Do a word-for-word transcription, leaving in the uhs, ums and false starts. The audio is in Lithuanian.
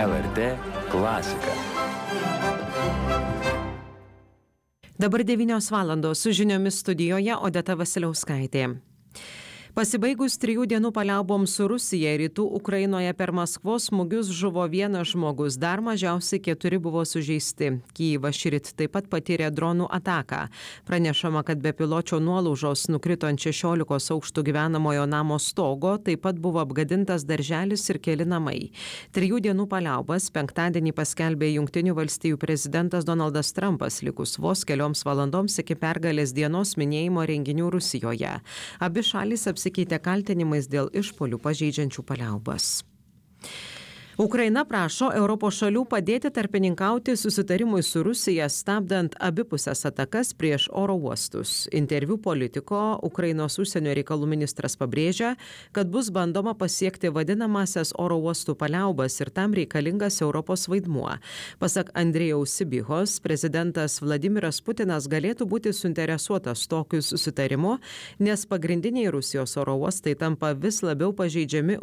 L R T klasika. Dabar devynios valandos su žiniomis studijoje Odeta Vasiliauskaitė. Pasibaigus trijų dienų paliauboms su Rusija rytų Ukrainoje per Maskvos smūgius žuvo vienas žmogus, dar mažiausiai keturi buvo sužeisti. Kyjivas šįryt taip pat patyrė dronų ataką. Pranešama, kad bepiločio nuolaužos nukrito ant šešiolikos aukštų gyvenamojo namo stogo, taip pat buvo apgadintas darželis ir keli namai. Trijų dienų paliaubas penktadienį paskelbė Jungtinių valstijų prezidentas Donaldas Trumpas, likus vos kelioms valandoms iki pergalės dienos minėjimo renginių Rusijoje. Abi šalys apsikeitė kaltinimais dėl išpuolių pažeidžiančių paliaubas. Ukraina prašo Europos šalių padėti tarpininkauti susitarimui su Rusija, stabdant abipusės atakas prieš oro uostus. Interviu Politico Ukrainos užsienio reikalų ministras pabrėžia, kad bus bandoma pasiekti vadinamasias oro uostų paliaubas ir tam reikalingas Europos vaidmuo. Pasak Andrėjaus Sibihos, prezidentas Vladimiras Putinas galėtų būti suinteresuotas tokiu susitarimu, nes pagrindiniai Rusijos oro uostai tampa vis labiau pažeidžiami